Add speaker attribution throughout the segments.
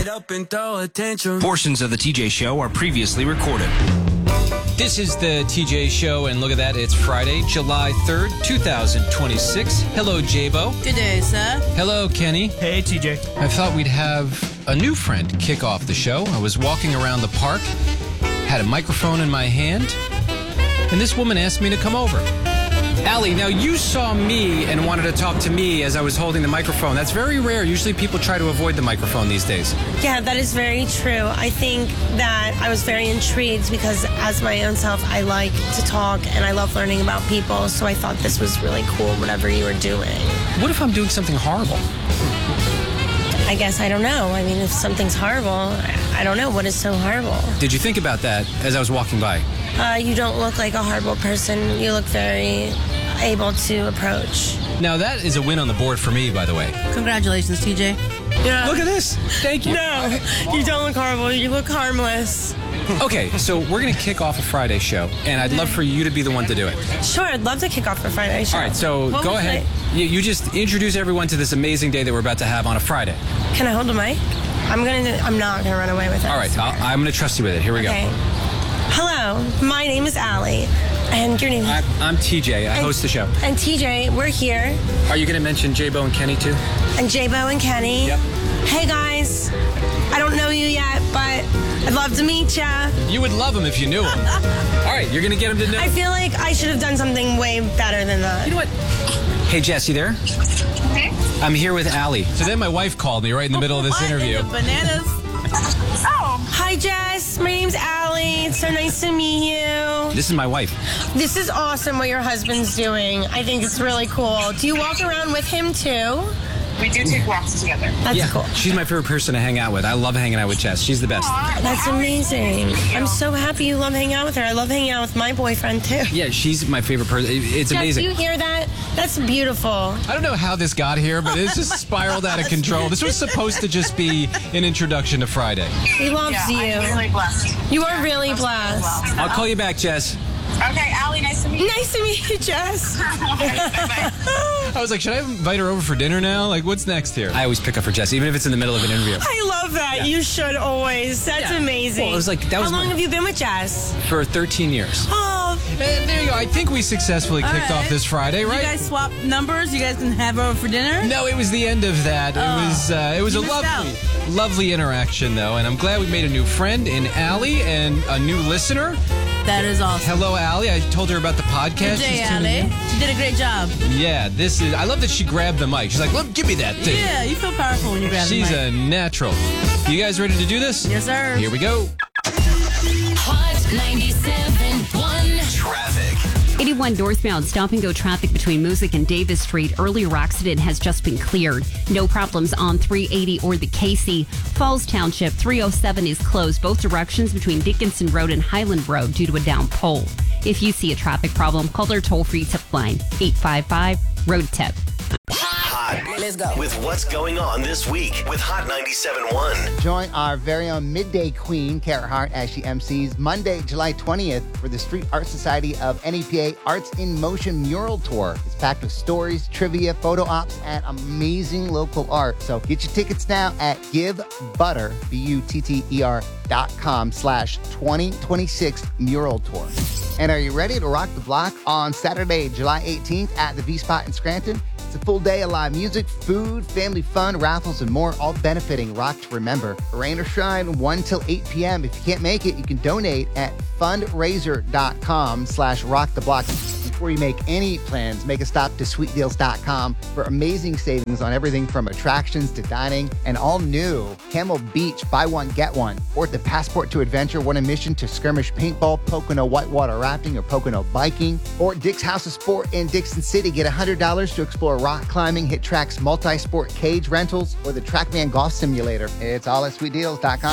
Speaker 1: up and throw attention.
Speaker 2: Portions of the TJ Show are previously recorded.
Speaker 3: This is the TJ Show, and look at that. It's Friday, July 3rd, 2026. Hello, J-Bo.
Speaker 4: Good day, sir.
Speaker 3: Hello, Kenny.
Speaker 5: Hey, TJ.
Speaker 3: I thought we'd have a new friend kick off the show. I was walking around the park, had a microphone in my hand, and this woman asked me to come over. Allie, now you saw me and wanted to talk to me as I was holding the microphone. That's very rare. Usually people try to avoid the microphone these days.
Speaker 6: Yeah, that is very true. I think that I was very intrigued because as my own self, I like to talk and I love learning about people. So I thought this was really cool, whatever you were doing.
Speaker 3: What if I'm doing something horrible?
Speaker 6: I guess I don't know. I mean, if something's horrible, I don't know. What is so horrible?
Speaker 3: Did you think about that as I was walking by?
Speaker 6: You don't look like a horrible person. You look very able to approach.
Speaker 3: Now, that is a win on the board for me, by the way.
Speaker 4: Congratulations, TJ.
Speaker 6: Yeah.
Speaker 3: Look at this. Thank you.
Speaker 6: No, you don't look horrible. You look harmless.
Speaker 3: Okay, so we're going to kick off a Friday show, and I'd love for you to be the one to do it.
Speaker 6: Sure, I'd love to kick off a Friday show.
Speaker 3: All right, so
Speaker 6: What
Speaker 3: go
Speaker 6: was
Speaker 3: ahead. You just introduce everyone to this amazing day that we're about to have on a Friday.
Speaker 6: Can I hold the mic? I'm not gonna run away with it.
Speaker 3: All right, I'm going to trust you with it. Here we
Speaker 6: Okay.
Speaker 3: go.
Speaker 6: Hello, my name is Allie, and your name is...
Speaker 3: I'm TJ. I host the show.
Speaker 6: And TJ, we're here,
Speaker 3: Are you going to mention J-Bo and Kenny, too?
Speaker 6: and J-Bo and Kenny.
Speaker 3: Yep.
Speaker 6: Hey guys, I don't know you yet, but I'd love to meet ya.
Speaker 3: You would love them if you knew them. All right, you're going to get them to know.
Speaker 6: I feel like I should have done something way better than that.
Speaker 3: You know what? Hey, Jess, you there? I'm here with Allie. So then my wife called me right in the middle of this interview.
Speaker 4: Bananas.
Speaker 6: Hi Jess, my name's Allie. It's so nice to meet you.
Speaker 3: This is my wife.
Speaker 6: This is awesome what your husband's doing. I think it's really cool. Do you walk around with him too?
Speaker 7: We do take walks together.
Speaker 6: That's cool.
Speaker 3: She's my favorite person to hang out with. I love hanging out with Jess. She's the best.
Speaker 6: That's amazing. I'm so happy you love hanging out with her. I love hanging out with my boyfriend too.
Speaker 3: Yeah, she's my favorite person. It's
Speaker 6: Jess,
Speaker 3: amazing.
Speaker 6: do you hear that? That's beautiful.
Speaker 3: I don't know how this got here, but it's just spiraled out of control. This was supposed to just be an introduction to Friday.
Speaker 6: He loves you.
Speaker 7: I'm really blessed.
Speaker 6: You are really blessed.
Speaker 3: I'll call you back, Jess.
Speaker 7: Okay, Allie, nice to meet you.
Speaker 6: Nice to meet you, Jess.
Speaker 3: I was like, should I invite her over for dinner now? Like, what's next here? I always pick up for Jess, even if it's in the middle of an interview.
Speaker 6: I love that. You should always. That's amazing.
Speaker 3: Well, it was like, that was
Speaker 6: How long
Speaker 3: my-
Speaker 6: have you been with Jess?
Speaker 3: For 13 years.
Speaker 6: Oh,
Speaker 3: And there you go. I think we successfully kicked off this Friday, right?
Speaker 4: You guys swap numbers? You guys can have her over for dinner?
Speaker 3: No, it was the end of that. It was a
Speaker 4: You missed
Speaker 3: lovely interaction, though, and I'm glad we made a new friend in Allie and a new listener.
Speaker 4: That is awesome.
Speaker 3: Hello, Allie. I told her about the podcast.
Speaker 4: Good day,
Speaker 3: She's tuning
Speaker 4: Allie.
Speaker 3: in.
Speaker 4: You did a great job.
Speaker 3: Yeah, I love that she grabbed the mic. She's like, look, give me that thing.
Speaker 4: Yeah, you feel powerful when you grab
Speaker 3: She's
Speaker 4: the mic.
Speaker 3: a natural. You guys ready to do this?
Speaker 4: Yes, sir.
Speaker 3: Here we go.
Speaker 8: Hot 97.1
Speaker 2: Traffic.
Speaker 9: 81 northbound stop-and-go traffic between Music and Davis Street. Earlier accident has just been cleared. No problems on 380 or the Casey. Falls Township 307 is closed both directions between Dickinson Road and Highland Road due to a down pole. If you see a traffic problem, call their toll-free tip line 855-ROAD-TIP.
Speaker 2: Hot. Let's go. With what's going on this week with Hot 97.1.
Speaker 10: Join our very own midday queen, Kara Hart, as she MCs Monday, July 20th for the Street Art Society of NEPA Arts in Motion Mural Tour. It's packed with stories, trivia, photo ops, and amazing local art. So get your tickets now at givebutter, BUTTER.com/2026 Mural Tour. And are you ready to rock the block on Saturday, July 18th at the V-Spot in Scranton? It's a full day of live music, food, family fun, raffles, and more, all benefiting Rock to Remember. Rain or shine, 1 till 8 p.m. If you can't make it, you can donate at fundraiser.com/rocktheblock. Before you make any plans, make a stop to sweetdeals.com for amazing savings on everything from attractions to dining, and all new Camel Beach, buy one, get one, or the Passport to Adventure, one admission to Skirmish Paintball, Pocono Whitewater Rafting, or Pocono Biking, or Dick's House of Sport in Dixon City. Get $100 to explore rock climbing, Hit Track's multi-sport cage rentals, or the Trackman Golf Simulator. It's all at sweetdeals.com.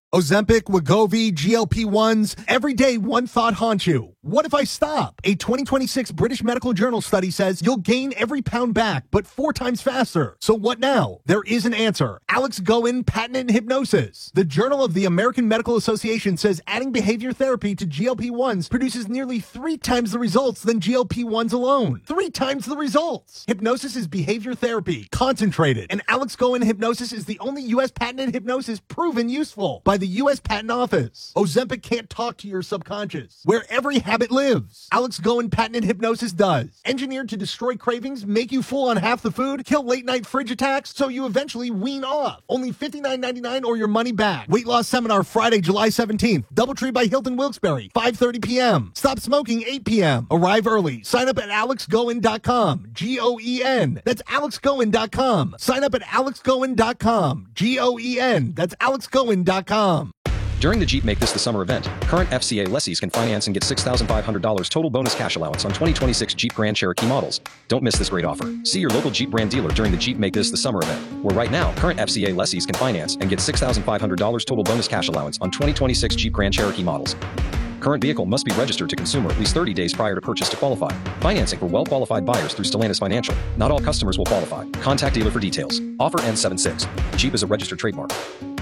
Speaker 1: Ozempic, Wegovy, GLP-1s. Every day, one thought haunts you. What if I stop? A 2026 British Medical Journal study says you'll gain every pound back, but 4 times faster. So what now? There is an answer. Alex Goen, patented hypnosis. The Journal of the American Medical Association says adding behavior therapy to GLP-1s produces nearly 3 times the results than GLP-1s alone. 3 times the results. Hypnosis is behavior therapy, concentrated. And Alex Goen hypnosis is the only U.S. patented hypnosis proven useful by the U.S. Patent Office. Ozempic can't talk to your subconscious, where every habit lives. Alex Goen patented hypnosis does. Engineered to destroy cravings, make you full on half the food, kill late-night fridge attacks, so you eventually wean off. Only $59.99 or your money back. Weight loss seminar Friday, July 17th. Doubletree by Hilton Wilkes-Barre, 5:30 p.m. Stop smoking, 8 p.m. Arrive early. Sign up at alexgoen.com. G-O-E-N. That's alexgoen.com. Sign up at alexgoen.com. G-O-E-N. That's alexgoen.com.
Speaker 5: During the Jeep Make This the Summer event, current FCA lessees can finance and get $6,500 total bonus cash allowance on 2026 Jeep Grand Cherokee models. Don't miss this great offer. See your local Jeep brand dealer during the Jeep Make This the Summer event, where right now, current FCA lessees can finance and get $6,500 total bonus cash allowance on 2026 Jeep Grand Cherokee models. Current vehicle must be registered to consumer at least 30 days prior to purchase to qualify. Financing for well-qualified buyers through Stellantis Financial. Not all customers will qualify. Contact dealer for details. Offer ends 7/6. Jeep is a registered trademark.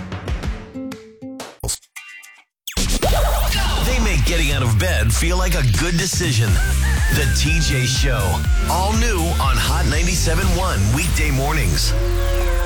Speaker 2: They make getting out of bed feel like a good decision. The TJ Show. All new on Hot 97.1 weekday mornings.